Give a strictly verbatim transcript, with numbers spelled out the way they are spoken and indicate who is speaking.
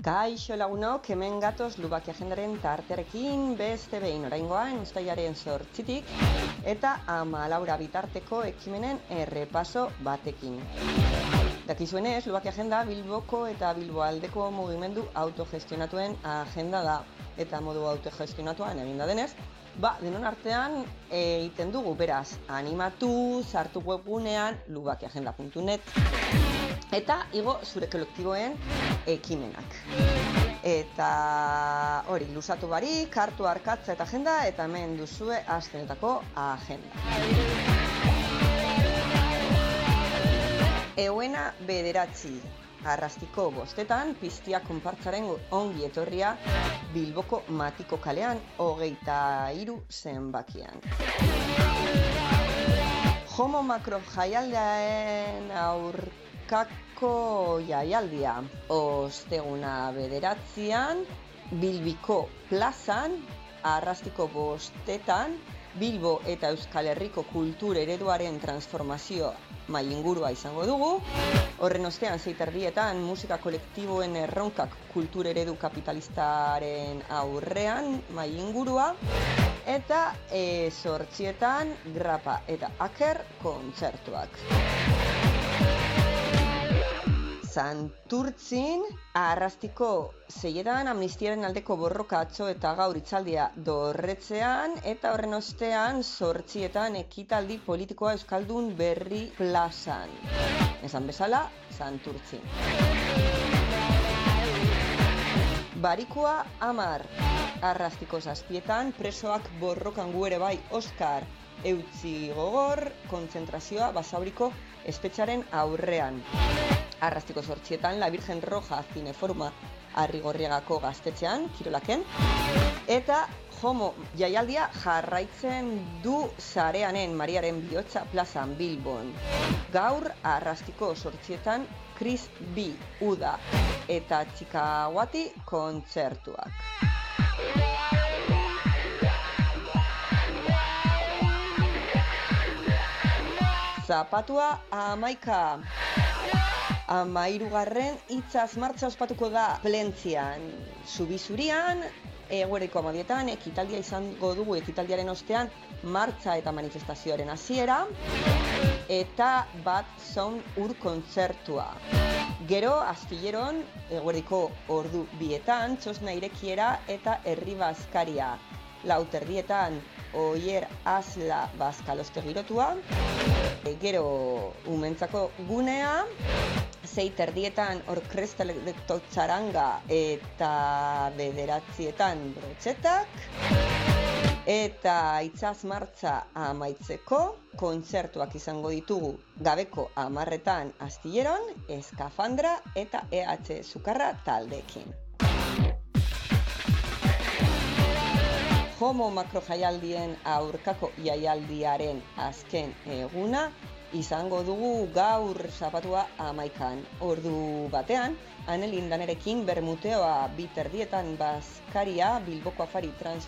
Speaker 1: Kaixo lagunok, hemen gatoz Lubakia Agendaren tartearekin beste behin oraingoan uztailaren zortzitik eta hamalaura bitarteko ekimenen errepaso batekin. Dakizuenez, Lubakia Agenda Bilboko eta Bilboaldeko mugimendu autogestionatuen agenda da. Eta modu autogestionatuan eginda denez, ba, denon artean egiten dugu, beraz, animatu, sartu webgunean lubakiagenda puntu net eta igo zure kolektiboen ekimenak. Eta hori, luzatu barik, hartu arkatza eta agenda, eta hemen duzue astenetako agenda. Euena bederatzi, arrastiko bostetan, piztia konpartzaren ongi etorria Bilboko Matiko kalean, hogeita hiru zenbakian. Homo makro jaialdiaen aurkako jaialdia, osteguna bederatzian, Bilbiko plazan, arrastiko bostetan, Bilbo eta Euskal Herriko kultur ereduaren transformazio mailingurua izango dugu. Horren ostean zeiterdietan musika kolektiboen erronkak kultur eredu kapitalistaren aurrean mailingurua. Eta e, zortzietan grapa eta aker kontzertuak. Santurtzin, arrastiko zeietan amnistiaren aldeko borroka atzo eta gaur hitzaldia dorretzean, eta horren ostean zortzietan ekitaldi politikoa euskaldun berri plazan. Esan bezala, Santurtzin. Barikua amar, arrastiko zazpietan, presoak borrokan gu ere bai Oskar eutzi gogor, kontzentrazioa Basauriko espetxaren aurrean. Arrastiko zortzietan, La Virgen Roja zineforuma Arrigorriagako gaztetxean, Kirolaken. Eta Homo jaialdia jarraitzen du Sareanen Mariaren Bihotza plazan Bilbon. Gaur arrastiko zortzietan, Chris B. Uda eta Txikaguati kontzertuak. Zapatua amaika. Amairugarren hitzaz martza ospatuko da Plentzian. Zubizurian, egueriko amadietan, ekitaldia izango dugu ekitaldiaren ostean martza eta manifestazioaren hasiera eta bat sound ur kontzertua. Gero, astilleron, eguerdiko ordu bietan, txosna irekiera eta herri bazkaria. Lauterdietan, oier asla bazkaloste girotua. Gero, umentzako gunea. Zeiterdietan orkestra txaranga eta bederatzietan brotxetak. Eta itzaz martza amaitzeko kontzertuak izango ditugu gabeko amarretan astilleron, eskafandra eta E H Sukarra taldeekin. Homo makro jaialdien aurkako jaialdiaren azken eguna izango dugu gaur zapatua amaikan. Ordu batean, Anel Indanerekin bermuteoa biterdietan bazkaria Bilboko afari transformazioa